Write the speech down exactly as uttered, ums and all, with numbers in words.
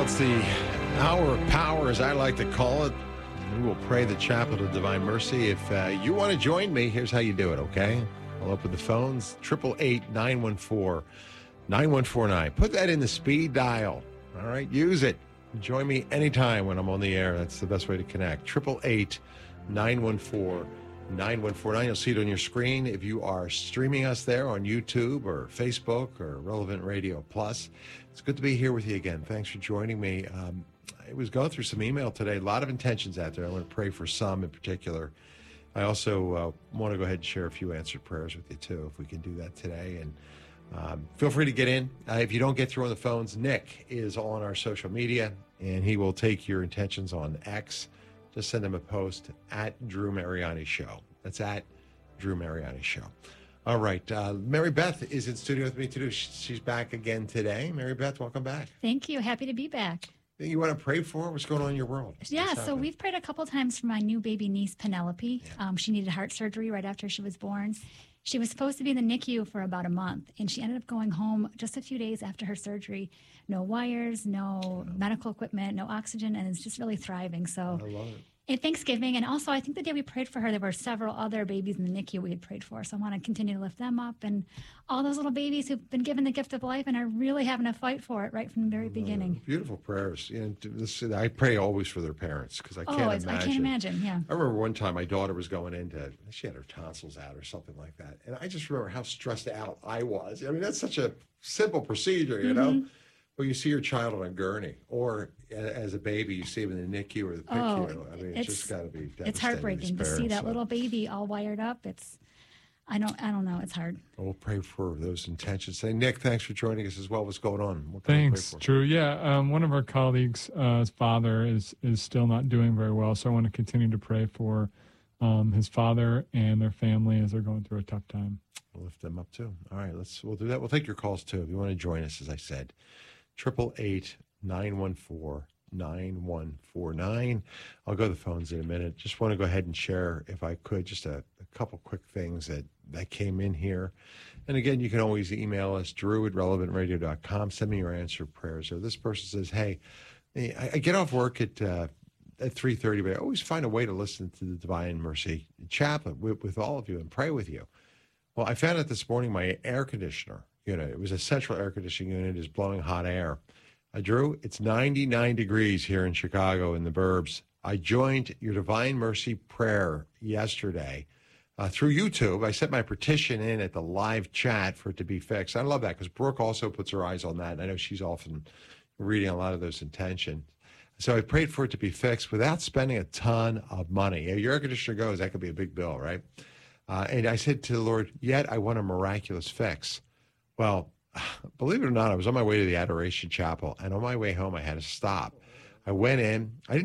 It's the hour of power, as I like to call it. We will pray the chapel of divine mercy. If uh, you want to join me, here's how you do it, okay? I'll open the phones, eight eight eight, nine one four, nine one four nine. Put that in the speed dial, all right? Use it. Join me anytime when I'm on the air. That's the best way to connect. eight eight eight, nine one four, nine one four nine. You'll see it on your screen if you are streaming us there on YouTube or Facebook or Relevant Radio Plus. It's good to be here with you again. Thanks for joining me. Um, I was going through some email today. A lot of intentions out there. I want to pray for some in particular. I also uh, want to go ahead and share a few answered prayers with you, too, if we can do that today. And um, feel free to get in. Uh, if you don't get through on the phones, Nick is on our social media, and he will take your intentions on X. Just send him a post at Drew Mariani Show. That's at Drew Mariani Show. All right. Uh, Mary Beth is in studio with me, too. She's back again today. Mary Beth, welcome back. Thank you. Happy to be back. You want to pray for? What's going on in your world? Yeah, so we've prayed a couple times for my new baby niece, Penelope. Yeah. Um, she needed heart surgery right after she was born. She was supposed to be in the N I C U for about a month, and she ended up going home just a few days after her surgery. No wires, no oh. medical equipment, no oxygen, and it's just really thriving. So I love it. At Thanksgiving, and also I think the day we prayed for her, there were several other babies in the N I C U we had prayed for. So I want to continue to lift them up and all those little babies who've been given the gift of life and are really having to fight for it right from the very beginning. Uh, beautiful prayers. You know, this, I pray always for their parents because I can't oh, imagine. I can't imagine, yeah. I remember one time my daughter was going into, she had her tonsils out or something like that. And I just remember how stressed out I was. I mean, that's such a simple procedure, you mm-hmm. know? Well, you see your child on a gurney, or as a baby, you see him in the N I C U or the P I C U. Oh, I mean, it's, it's just got to be devastating. It's heartbreaking to, parents, to see that so. little baby all wired up. It's, I don't, I don't know. It's hard. We'll pray for those intentions. Say, Nick, thanks for joining us as well. What's going on? What thanks, Drew. Yeah, um, one of our colleagues' uh, father is is still not doing very well, so I want to continue to pray for um, his father and their family as they're going through a tough time. We'll lift them up too. All right, let's. We'll do that. We'll take your calls too if you want to join us. As I said. Triple eight nine one four nine one four nine. I'll go to the phones in a minute. Just want to go ahead and share, if I could, just a, a couple quick things that, that came in here. And again, you can always email us, Drew at relevant radio dot com. Send me your answered prayers. So this person says, hey, I, I get off work at uh, at three thirty, but I always find a way to listen to the Divine Mercy Chaplet with, with all of you and pray with you. Well, I found out this morning my air conditioner, you know, it was a central air conditioning unit, is blowing hot air. Uh, Drew, it's ninety-nine degrees here in Chicago in the burbs. I joined your Divine Mercy prayer yesterday uh, through YouTube. I sent my petition in at the live chat for it to be fixed. I love that because Brooke also puts her eyes on that. And I know she's often reading a lot of those intentions. So I prayed for it to be fixed without spending a ton of money. Your air conditioner goes, that could be a big bill, right? Uh, and I said to the Lord, yet I want a miraculous fix. Well, believe it or not, I was on my way to the Adoration Chapel, and on my way home, I had to stop. I went in. I didn't